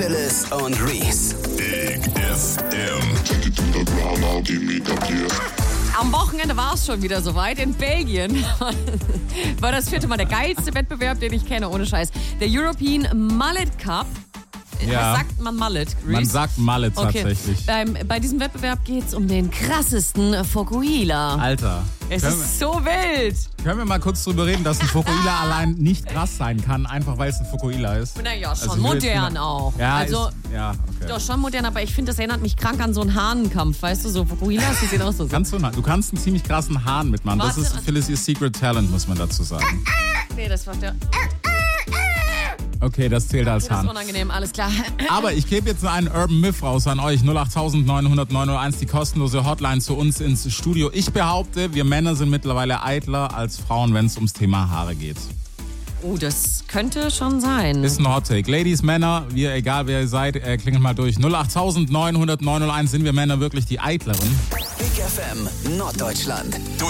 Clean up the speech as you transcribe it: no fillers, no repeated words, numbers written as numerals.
Phyllis und Reese. Big FM. Am Wochenende war es schon wieder soweit. In Belgien war das 4. Mal der geilste Wettbewerb, den ich kenne, ohne Scheiß. Der European Mullet Cup. Ja. Was sagt man Mullet, Reese? Man sagt Mullet tatsächlich. Bei diesem Wettbewerb geht es um den krassesten Fokuhila. Alter. Es ist so wild. Können wir mal kurz drüber reden, dass ein Fokuhila allein nicht krass sein kann, einfach weil es ein Fokuhila ist? Naja, schon Also modern auch. Ja, also, okay. Doch, schon modern, aber ich finde, das erinnert mich krank an so einen Hahnenkampf, weißt du, so Fokuhilas, die sehen auch so. Du kannst einen ziemlich krassen Hahn mitmachen. Das ist Phyllis ihr Secret Talent, muss man dazu sagen. Nee, das war der... Okay, das zählt als Das Hahn. ist unangenehm, alles klar. Aber ich gebe jetzt einen Urban Myth raus an euch. 08900 die kostenlose Hotline zu uns ins Studio. Ich behaupte, wir Männer sind mittlerweile eitler als Frauen, wenn es ums Thema Haare geht. Oh, das könnte schon sein. Ist ein Hot Take. Ladies, Männer, wir, egal wer ihr seid, klingelt mal durch. 08900 sind wir Männer wirklich die eitleren? Big FM Norddeutschland.